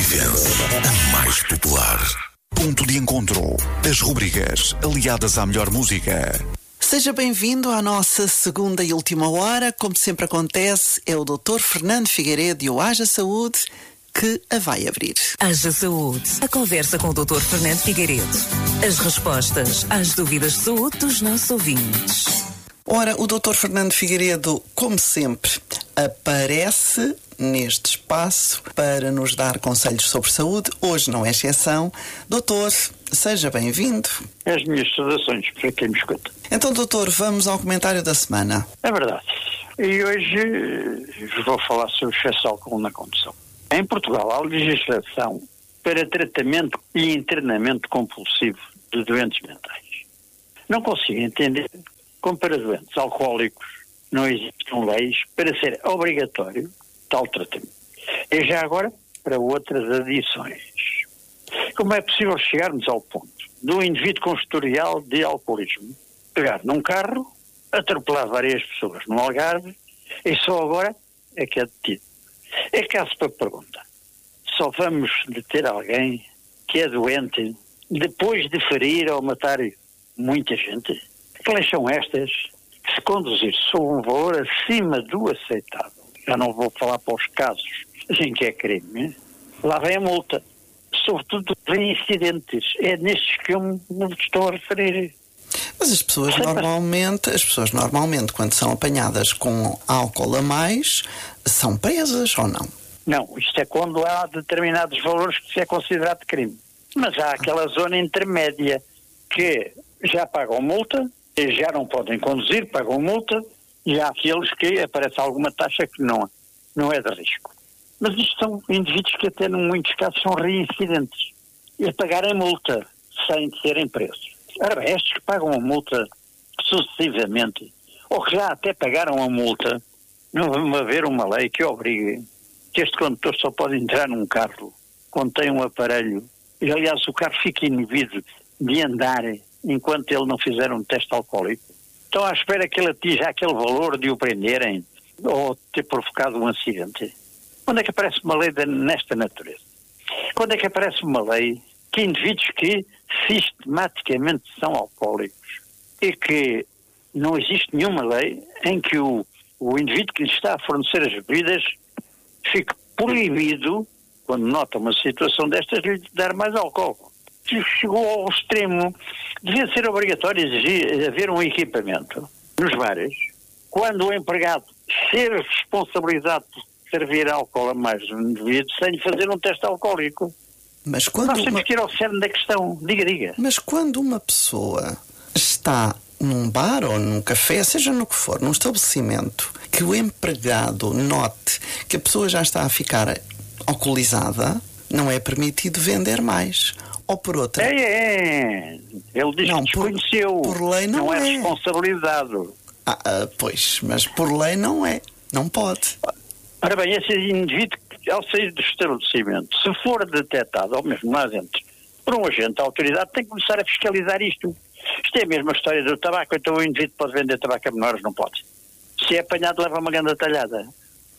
Olivense, a mais popular. Ponto de encontro. As rubricas aliadas à melhor música. Seja bem-vindo à nossa segunda e última hora. Como sempre acontece, é o Dr. Fernando Figueiredo e o Haja Saúde que a vai abrir. Haja Saúde. A conversa com o Dr. Fernando Figueiredo. As respostas às dúvidas de saúde dos nossos ouvintes. Ora, o Dr. Fernando Figueiredo, como sempre, aparece neste espaço para nos dar conselhos sobre saúde. Hoje não é exceção. Doutor, seja bem-vindo. As minhas saudações para quem me escuta. Então, doutor, vamos ao comentário da semana. É verdade. E hoje vou falar sobre o excesso de álcool na condução. Em Portugal há legislação para tratamento e internamento compulsivo de doentes mentais. Não consigo entender como para doentes alcoólicos não existem leis para ser obrigatório tal tratamento. E já agora para outras adições. Como é possível chegarmos ao ponto de um indivíduo com historial de alcoolismo pegar num carro, atropelar várias pessoas no Algarve e só agora é que é detido? É caso para perguntar. Só vamos deter alguém que é doente depois de ferir ou matar muita gente? Que leis são estas que, se conduzir sob um valor acima do aceitável, já não vou falar para os casos em que é crime, lá vem a multa. Sobretudo em incidentes. É nestes que eu me estou a referir. Mas as pessoas normalmente, quando são apanhadas com álcool a mais, são presas ou não? Não, isto é quando há determinados valores que se é considerado crime. Mas há aquela zona intermédia que já pagam multa, e já não podem conduzir, pagam multa, e há aqueles que aparece alguma taxa que não é de risco. Mas isto são indivíduos que até, em muitos casos, são reincidentes. E a pagarem multa sem serem presos. Ora bem, estes que pagam a multa sucessivamente, ou que já até pagaram a multa, não vai haver uma lei que obrigue que este condutor só pode entrar num carro quando tem um aparelho, e aliás o carro fica inibido de andar enquanto ele não fizer um teste alcoólico. Estão à espera que ele atinja aquele valor de o prenderem ou ter provocado um acidente. Quando é que aparece uma lei nesta natureza? Quando é que aparece uma lei que indivíduos que sistematicamente são alcoólicos e que não existe nenhuma lei em que o indivíduo que lhe está a fornecer as bebidas fique proibido, quando nota uma situação destas, de lhe dar mais álcool? Chegou ao extremo, devia ser obrigatório exigir haver um equipamento nos bares, quando o empregado ser responsabilizado por servir álcool a mais de um indivíduo sem fazer um teste alcoólico. Mas quando nós temos que ir ao cerne da questão. Diga. Mas quando uma pessoa está num bar ou num café, seja no que for, num estabelecimento, que o empregado note que a pessoa já está a ficar alcoolizada, não é permitido vender mais. Ou por outra... Ele diz que desconheceu. Por lei não é. Responsabilizado. Pois, mas por lei não é. Não pode. Ora bem, esse indivíduo, ao sair do estabelecimento, se for detectado, ou mesmo lá dentro, por um agente da autoridade, tem que começar a fiscalizar isto. Isto é a mesma história do tabaco. Então o indivíduo pode vender tabaco a menores? Não pode. Se é apanhado, leva uma grande talhada.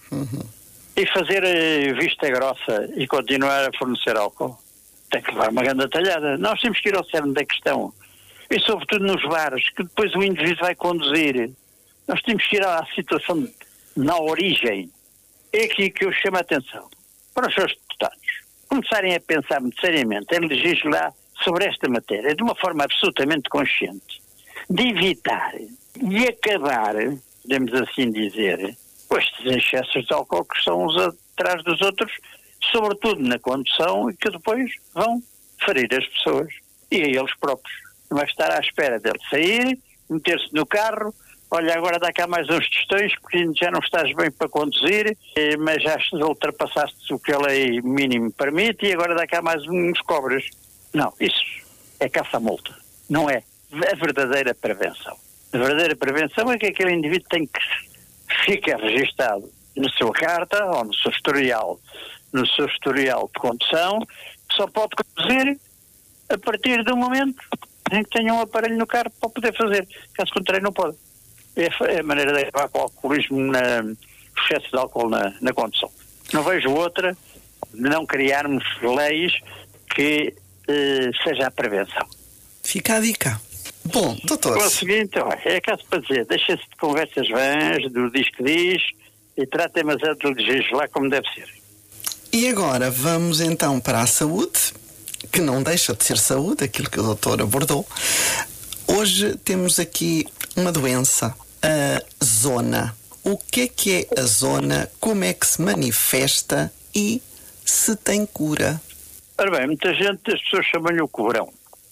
E fazer vista grossa e continuar a fornecer álcool, tem que levar uma grande talhada. Nós temos que ir ao cerne da questão. E sobretudo nos bares, que depois o indivíduo vai conduzir. Nós temos que ir à situação na origem. É aqui que eu chamo a atenção para os seus deputados começarem a pensar muito seriamente em legislar sobre esta matéria de uma forma absolutamente consciente, de evitar e acabar, podemos assim dizer, com estes excessos de álcool que estão uns atrás dos outros, sobretudo na condução, e que depois vão ferir as pessoas e a eles próprios. Não vai estar à espera dele sair, meter-se no carro. Olha, agora dá cá mais uns tostões porque já não estás bem para conduzir, mas já ultrapassaste o que a lei mínimo permite e agora dá cá mais uns cobras. Não, isso é caça-multa. Não é a verdadeira prevenção. A verdadeira prevenção é que aquele indivíduo tem que ficar registado na sua carta ou no seu historial de condução, que só pode conduzir a partir do momento em que tenha um aparelho no carro para poder fazer. Caso contrário, não pode. É a maneira de acabar com o alcoolismo, o excesso de álcool na condução. Não vejo outra não criarmos leis que seja a prevenção. Fica a dica. Bom, doutor. O seguinte, olha, é caso para dizer, deixa-se de conversas vãs, do diz que diz, e trata-me de legislar como deve ser. E agora vamos então para a saúde, que não deixa de ser saúde, aquilo que o doutor abordou. Hoje temos aqui uma doença, a zona. O que é a zona, como é que se manifesta e se tem cura? Ora bem, muita gente, as pessoas chamam-lhe o cobrão.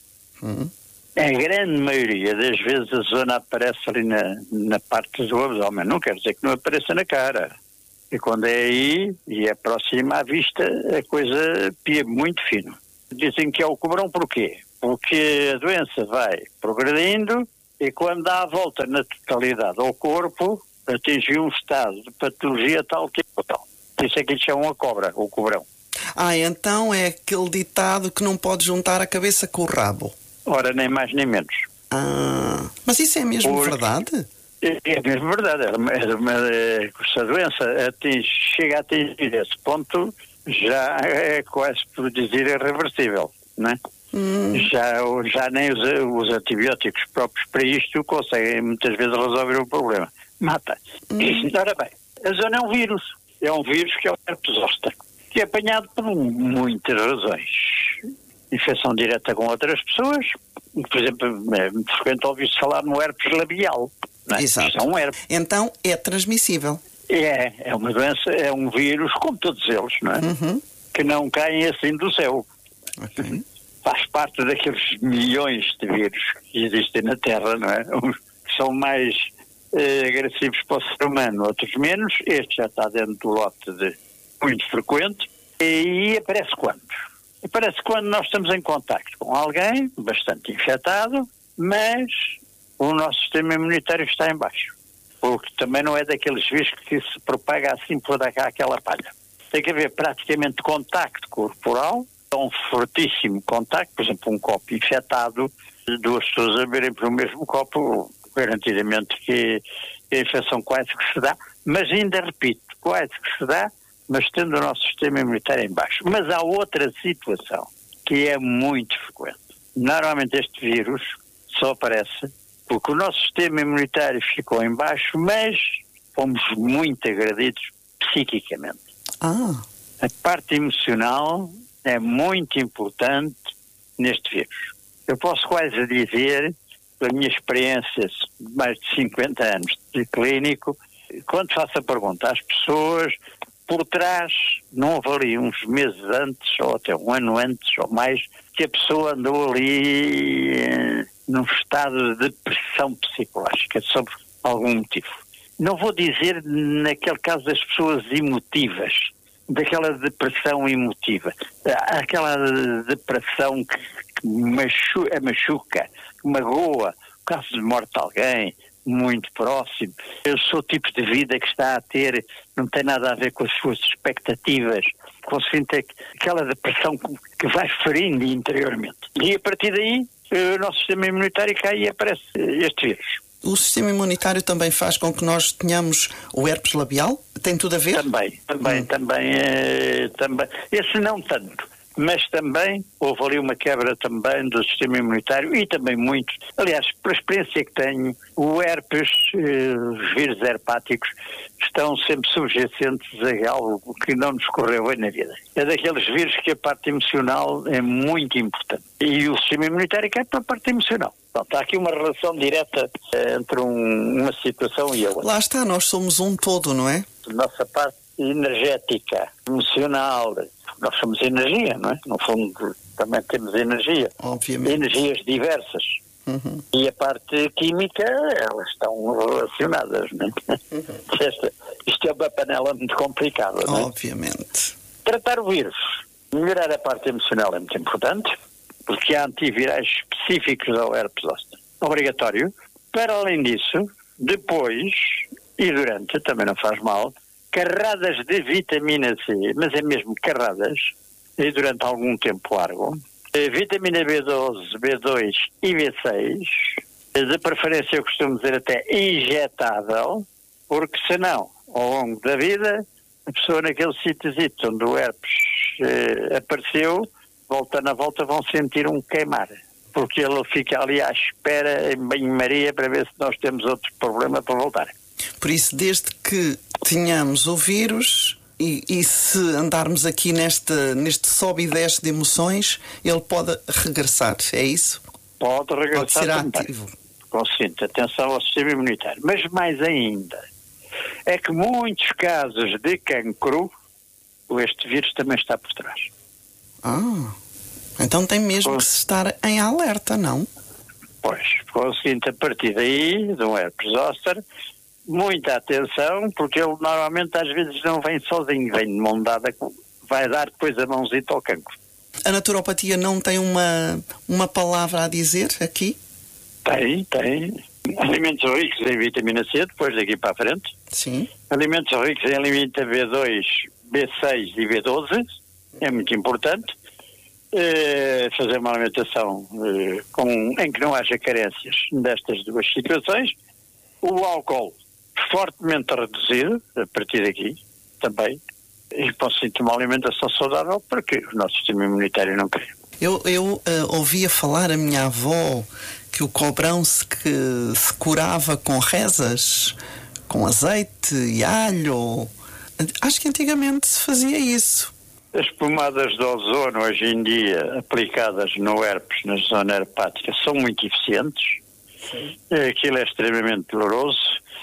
A grande maioria das vezes a zona aparece ali na parte do abdômen. Não quer dizer que não apareça na cara. E quando é aí e é próxima à vista, a coisa pia muito fino. Dizem que é o cobrão porquê? Porque a doença vai progredindo e quando dá a volta na totalidade ao corpo, atinge um estado de patologia tal que é tal. Isso é que lhe chamam a cobra, o cobrão. Então é aquele ditado que não pode juntar a cabeça com o rabo. Ora, nem mais nem menos. Mas isso é mesmo verdade? É mesmo verdade. Se a doença chega a atingir esse ponto, já é quase por dizer irreversível, não é? Já nem os antibióticos próprios para isto conseguem muitas vezes resolver o problema. Mata. Ora bem, a zona é um vírus. É um vírus que é o herpes zoster, que é apanhado por muitas razões. Infecção direta com outras pessoas. Por exemplo, é muito frequente ouvir-se falar no herpes labial. Não é? Exato. É um herpes. Então é transmissível. É uma doença, é um vírus, como todos eles, não é? Que não caem assim do céu. Okay. Faz parte daqueles milhões de vírus que existem na Terra, não é? Uns que são mais agressivos para o ser humano, outros menos. Este já está dentro do lote de muito frequente. E aparece quando? Aparece quando nós estamos em contacto com alguém bastante infectado, mas o nosso sistema imunitário está em baixo. Porque também não é daqueles vírus que se propaga assim por aquela palha. Tem que haver praticamente contacto corporal, um fortíssimo contacto, por exemplo, um copo infectado, duas pessoas a beberem por um mesmo copo, garantidamente que a infecção quase que se dá, mas ainda repito, quase que se dá, mas tendo o nosso sistema imunitário em baixo. Mas há outra situação que é muito frequente. Normalmente este vírus só aparece porque o nosso sistema imunitário ficou em baixo, mas fomos muito agredidos psiquicamente. A parte emocional é muito importante neste vírus. Eu posso quase dizer, pela minha experiência de mais de 50 anos de clínico, quando faço a pergunta às pessoas, por trás, não houve ali uns meses antes, ou até um ano antes, ou mais, que a pessoa andou ali num estado de depressão psicológica, sobre algum motivo. Não vou dizer naquele caso das pessoas emotivas, daquela depressão emotiva, aquela depressão que machuca, que magoa, o caso de morte de alguém muito próximo. Eu sou o tipo de vida que está a ter, não tem nada a ver com as suas expectativas, conseguindo ter aquela depressão que vai ferindo interiormente. E a partir daí, o nosso sistema imunitário cai e aparece este vírus. O sistema imunitário também faz com que nós tenhamos o herpes labial? Tem tudo a ver? Também. Esse não tanto. Mas também houve ali uma quebra também do sistema imunitário e também muito. Aliás, pela experiência que tenho, o herpes, os vírus herpáticos, estão sempre subjacentes a algo que não nos correu bem na vida. É daqueles vírus que a parte emocional é muito importante. E o sistema imunitário cai para a parte emocional. Portanto, há aqui uma relação direta entre uma situação e a outra. Lá está, nós somos um todo, não é? Nossa parte energética, emocional, nós somos energia, não é? No fundo, também temos energia. Obviamente. Energias diversas. E a parte química, elas estão relacionadas, não é? Isto é uma panela muito complicada, não é? Obviamente. Tratar o vírus, melhorar a parte emocional é muito importante, porque há antivirais específicos ao herpes zoster. Obrigatório. Para além disso, depois e durante, também não faz mal, carradas de vitamina C, mas é mesmo carradas, e durante algum tempo largo, vitamina B12, B2 e B6, de preferência eu costumo dizer até injetável, porque senão, ao longo da vida, a pessoa naquele sítio onde o herpes apareceu, volta na volta vão sentir um queimar. Porque ele fica ali à espera em banho-maria para ver se nós temos outro problema para voltar. Por isso, desde que tenhamos o vírus e se andarmos aqui neste sobe e desce de emoções, ele pode regressar, é isso? Pode regressar, pode ser também. ativo. Consciente, atenção ao sistema imunitário. Mas mais ainda, é que muitos casos de cancro, este vírus também está por trás. Então tem mesmo que se estar em alerta, não? Pois, conseguinte, a partir daí, de um herpes zoster, muita atenção, porque ele normalmente às vezes não vem sozinho, vem de mão dada, vai dar depois a mãozita ao cancro. A naturopatia não tem uma palavra a dizer aqui? Tem. Alimentos ricos em vitamina C, depois daqui para a frente. Sim. Alimentos ricos em vitamina B2, B6 e B12, é muito importante. Fazer uma alimentação em que não haja carências nestas duas situações. O álcool fortemente reduzido, a partir daqui, também. E conseguir uma alimentação saudável para que o nosso sistema imunitário não caia. Eu ouvia falar a minha avó que o cobrão se curava com rezas, com azeite e alho. Acho que antigamente se fazia isso. As pomadas de ozono hoje em dia aplicadas no herpes, na zona herpática, são muito eficientes. Sim. Aquilo é extremamente doloroso.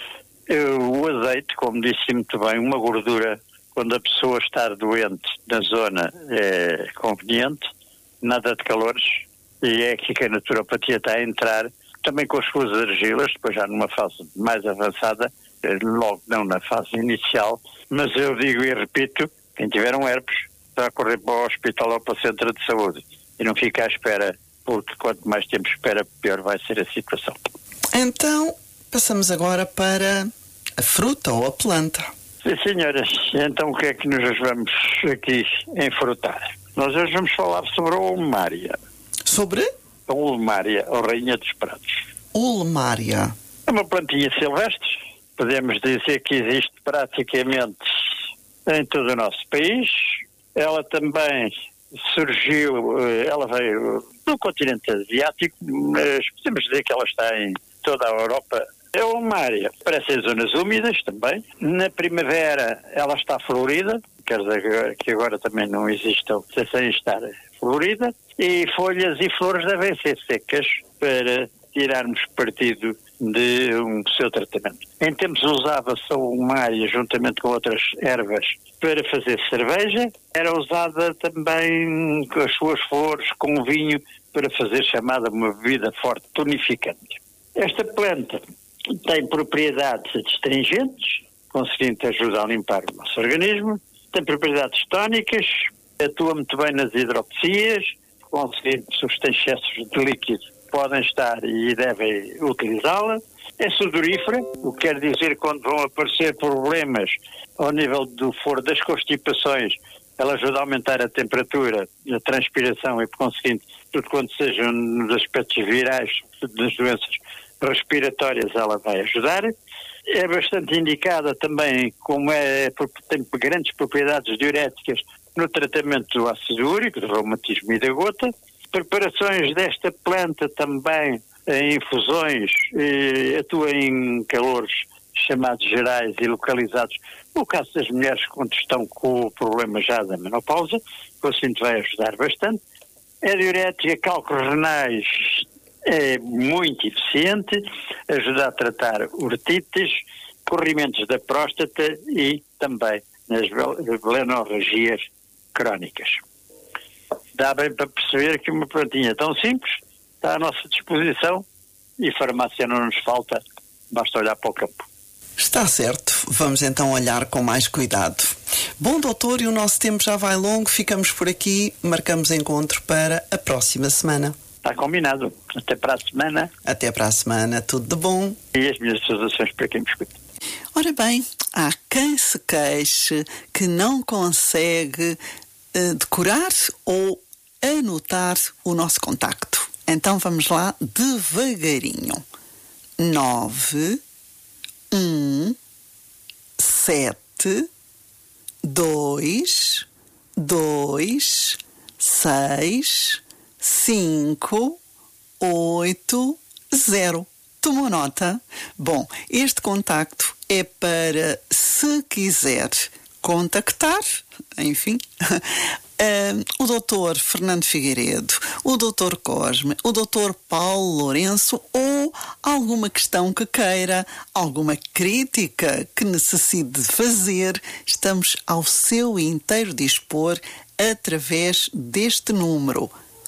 O azeite, como disse muito bem, uma gordura, quando a pessoa está doente na zona, é conveniente. Nada de calores. E é aqui que a naturopatia está a entrar, também com as suas argilas, depois já numa fase mais avançada, logo não na fase inicial, mas eu digo e repito, quem tiver um herpes, está a correr para o hospital ou para o centro de saúde e não fica à espera, porque quanto mais tempo espera, pior vai ser a situação. Então, passamos agora para a fruta ou a planta. Sim, senhoras, então o que é que nos vamos aqui enfrutar? Nós hoje vamos falar sobre a ulmária. Sobre? A ulmária, a rainha dos pratos. Ulmária. É uma plantinha silvestre. Podemos dizer que existe praticamente em todo o nosso país. Ela também surgiu, ela veio do continente asiático, mas podemos dizer que ela está em toda a Europa. É uma área, aparece em zonas úmidas também. Na primavera ela está florida, quer dizer que agora também não existe sem estar florida, e folhas e flores devem ser secas para tirarmos partido de seu tratamento. Em tempos usava-se a ulmária juntamente com outras ervas para fazer cerveja, era usada também com as suas flores, com vinho, para fazer chamada uma bebida forte, tonificante. Esta planta tem propriedades astringentes, conseguindo ajudar a limpar o nosso organismo, tem propriedades tónicas, atua muito bem nas hidroxias, conseguindo se os excessos de líquido podem estar e devem utilizá-la. É sudorífera, o que quer dizer quando vão aparecer problemas ao nível do foro das constipações, ela ajuda a aumentar a temperatura, a transpiração e, por conseguinte, tudo quanto sejam nos aspectos virais das doenças respiratórias, ela vai ajudar. É bastante indicada também, como tem grandes propriedades diuréticas no tratamento do ácido úrico, do reumatismo e da gota. Preparações desta planta também em infusões, atua em calores chamados gerais e localizados. No caso das mulheres que estão com o problema já da menopausa, o assim vai ajudar bastante. A diurética, cálculos renais, é muito eficiente, ajuda a tratar urtites, corrimentos da próstata e também nas blenorragias crónicas. Dá bem para perceber que uma plantinha tão simples está à nossa disposição e farmácia não nos falta, basta olhar para o campo. Está certo, vamos então olhar com mais cuidado. Bom, doutor, e o nosso tempo já vai longo, ficamos por aqui, marcamos encontro para a próxima semana. Está combinado. Até para a semana. Até para a semana, tudo de bom. E as minhas saudações para quem me escuta. Ora bem, há quem se queixe que não consegue decorar ou anotar o nosso contacto. Então vamos lá devagarinho. 9 1 7 2 2 6 5 8 0. Tomou nota? Bom, este contacto é para, se quiser contactar, enfim, o Dr. Fernando Figueiredo, o Dr. Cosme, o Dr. Paulo Lourenço, ou alguma questão que queira, alguma crítica que necessite de fazer, estamos ao seu inteiro dispor através deste número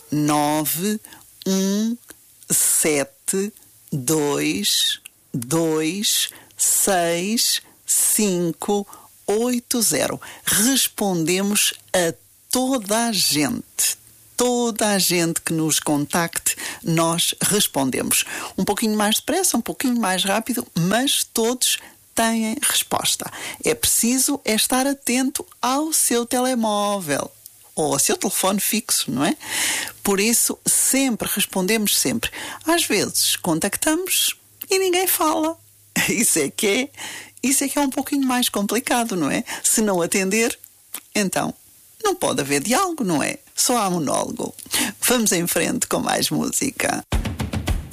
917226580. Respondemos a toda a gente. Toda a gente que nos contacte, nós respondemos. Um pouquinho mais depressa, um pouquinho mais rápido, mas todos têm resposta. É preciso estar atento ao seu telemóvel ou ao seu telefone fixo, não é? Por isso, sempre respondemos sempre. Às vezes, contactamos e ninguém fala. Isso é que é um pouquinho mais complicado, não é? Se não atender, então não pode haver diálogo, não é? Só há monólogo. Vamos em frente com mais música.